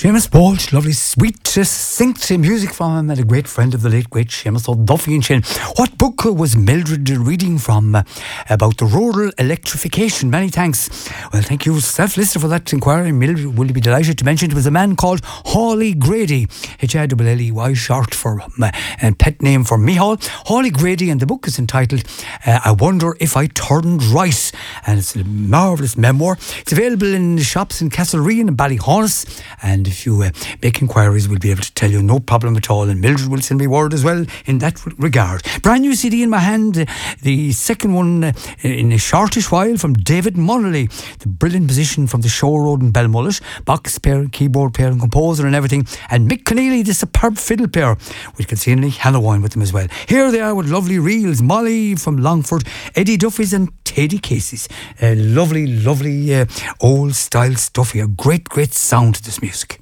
Seamus Walsh, lovely, sweet, succinct music from him, and a great friend of the late, great Seamus O'Duffy and Shin. What book was Mildred reading from about the rural electrification? Many thanks. Well, thank you, self-listener, for that inquiry. Mildred will be delighted to mention it was a man called Hawley Grady, H-I-L-L-E-Y, short for and pet name for Mihal. Hawley Grady, and the book is entitled I Wonder If I Turned Right, and it's a marvellous memoir. It's available in the shops in Castlereagh and Ballyhonus, and if you make inquiries, we'll be able to tell you, no problem at all, and Mildred will send me word as well in that regard. Brand new CD in my hand, the second one in a shortish while, from David Munnelly, the brilliant musician from the Show Road in Belmullet, box player, keyboard player and composer and everything, and Mick Keneally, the superb fiddle player, with concealing Halloween with them as well. Here they are with lovely reels, Molly from Longford, Eddie Duffy's and Teddy Casey's. Lovely old style stuff here. Great sound to this music.